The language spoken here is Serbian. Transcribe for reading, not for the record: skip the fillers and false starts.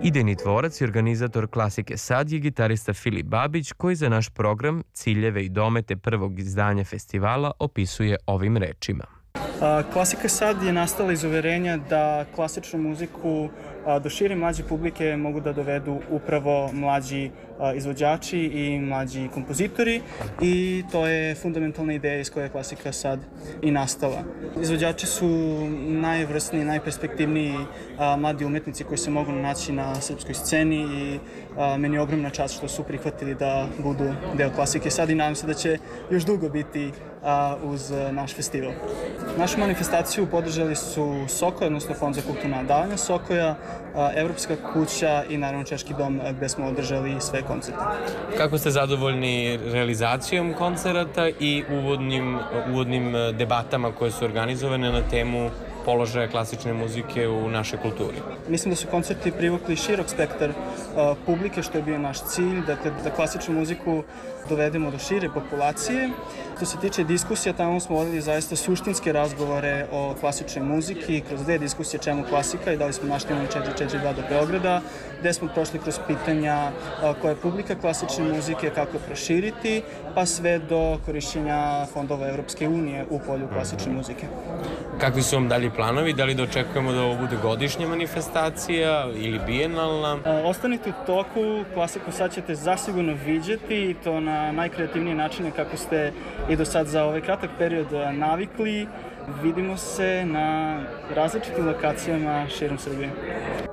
Idejni tvorac i organizator Klasike Sad je gitarista Filip Babić, koji za naš program ciljeve i domete prvog izdanja festivala opisuje ovim rečima. Klasika Sad je nastala iz uverenja da klasičnu muziku do šire mlađe publike mogu da dovedu upravo mlađi izvođači i mlađi kompozitori i to je fundamentalna ideja iz koje je Klasika Sad i nastala. Izvođači su najvrsniji, najperspektivniji mladi umetnici koji se mogu naći na srpskoj sceni i meni je ogromna čast što su prihvatili da budu deo Klasike Sad i nadam se da će još dugo biti uz naš festival. Našu manifestaciju podržali su Sokoj, odnosno Fond za kulturna davanja Sokoja, Evropska kuća i naravno Češki dom gde smo održali sve koncerte. Kako ste zadovoljni realizacijom koncerata i uvodnim debatama koje su organizovane na temu položaja klasične muzike u našoj kulturi? Mislim da su koncerti privukli širok spektar publike, što je bio naš cilj, dakle da klasičnu muziku dovedemo do šire populacije. Što se tiče diskusija, tamo smo vodili zaista suštinske razgovore o klasičnoj muziki, kroz dve diskusije čemu klasika i da li smo naštevali 442 do Beograda, gde smo prošli kroz pitanja koja je publika klasične muzike, kako je proširiti, pa sve do korišćenja fondova Evropske unije u polju klasične muzike. Kakvi su vam dalji planovi? Da li da očekujemo da ovo bude godišnja manifestacija ili bijenalna? Ostanite u toku, Klasiku Sad ćete zasigurno viđeti i to na najkreativnije načine kako ste i do sad za ovaj kratak period navikli. Vidimo se na različitim lokacijama širom Srbije.